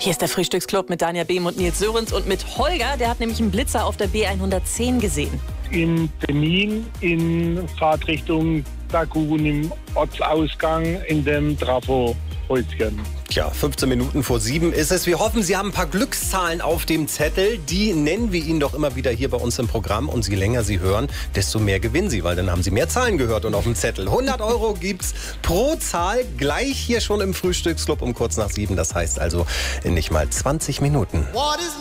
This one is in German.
Hier ist der Frühstücksclub mit Dania Behm und Nils Sörensen und mit Holger. Der hat nämlich einen Blitzer auf der B110 gesehen. In Benin in Fahrtrichtung Dagun im Ortsausgang in dem Trafo-Häuschen. Tja, 15 Minuten vor 7 ist es. Wir hoffen, Sie haben ein paar Glückszahlen auf dem Zettel. Die nennen wir Ihnen doch immer wieder hier bei uns im Programm. Und je länger Sie hören, desto mehr gewinnen Sie, weil dann haben Sie mehr Zahlen gehört und auf dem Zettel. 100 € gibt's pro Zahl gleich hier schon im Frühstücksclub um kurz nach 7. Das heißt also in nicht mal 20 Minuten.